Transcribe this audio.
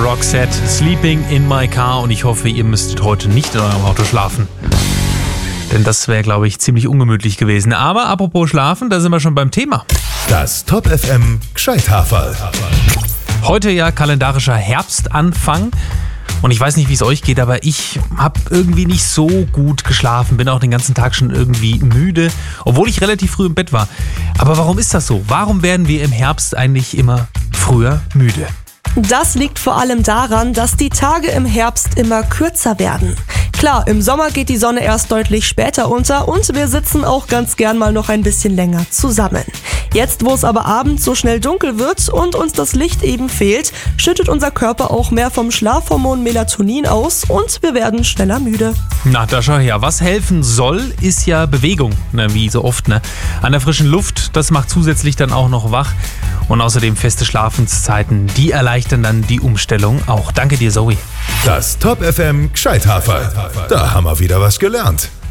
Roxette, Sleeping in My Car. Und ich hoffe, ihr müsstet heute nicht in eurem Auto schlafen. Denn das wäre, glaube ich, ziemlich ungemütlich gewesen. Aber apropos Schlafen, da sind wir schon beim Thema. Das Top FM Gscheithaferl. Heute ja kalendarischer Herbstanfang. Und ich weiß nicht, wie es euch geht, aber ich habe irgendwie nicht so gut geschlafen. Bin auch den ganzen Tag schon irgendwie müde, obwohl ich relativ früh im Bett war. Aber warum ist das so? Warum werden wir im Herbst eigentlich immer früher müde? Das liegt vor allem daran, dass die Tage im Herbst immer kürzer werden. Klar, im Sommer geht die Sonne erst deutlich später unter und wir sitzen auch ganz gern mal noch ein bisschen länger zusammen. Jetzt, wo es aber abends so schnell dunkel wird und uns das Licht eben fehlt, schüttet unser Körper auch mehr vom Schlafhormon Melatonin aus und wir werden schneller müde. Na, da schau her. Was helfen soll, ist ja Bewegung. Na, wie so oft, ne? An der frischen Luft, das macht zusätzlich dann auch noch wach. Und außerdem feste Schlafenszeiten, die erleichtern dann die Umstellung auch. Danke dir, Zoe. Das Top FM Gscheithaferl. Da haben wir wieder was gelernt.